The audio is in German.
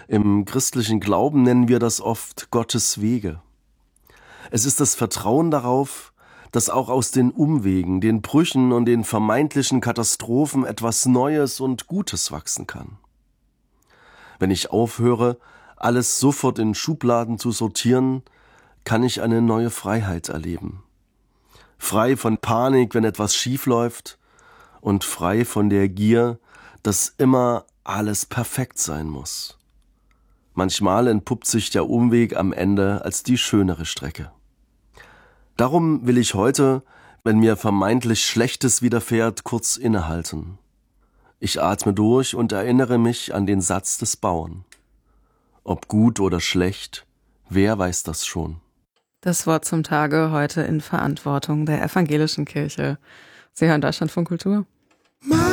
Im christlichen Glauben nennen wir das oft Gottes Wege. Es ist das Vertrauen darauf, dass auch aus den Umwegen, den Brüchen und den vermeintlichen Katastrophen etwas Neues und Gutes wachsen kann. Wenn ich aufhöre, alles sofort in Schubladen zu sortieren, kann ich eine neue Freiheit erleben. Frei von Panik, wenn etwas schief läuft, und frei von der Gier, dass immer alles perfekt sein muss. Manchmal entpuppt sich der Umweg am Ende als die schönere Strecke. Darum will ich heute, wenn mir vermeintlich Schlechtes widerfährt, kurz innehalten. Ich atme durch und erinnere mich an den Satz des Bauern. Ob gut oder schlecht, wer weiß das schon? Das Wort zum Tage heute in Verantwortung der Evangelischen Kirche. Sie hören Deutschlandfunk Kultur.